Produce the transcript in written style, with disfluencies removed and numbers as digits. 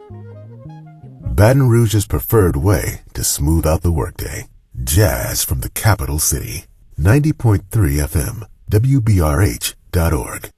Baton Rouge's preferred way to smooth out the workday. Jazz from the capital city. 90.3 FM, WBRH.org.